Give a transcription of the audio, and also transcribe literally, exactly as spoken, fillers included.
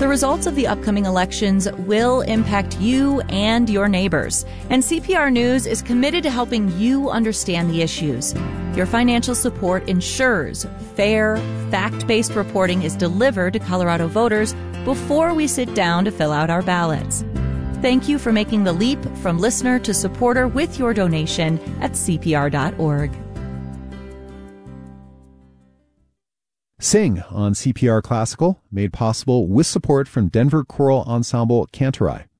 The results of the upcoming elections will impact you and your neighbors, and C P R News is committed to helping you understand the issues. Your financial support ensures fair, fact-based reporting is delivered to Colorado voters before we sit down to fill out our ballots. Thank you for making the leap from listener to supporter with your donation at C P R dot org. Sing on C P R Classical, made possible with support from Denver Choral Ensemble Cantorai.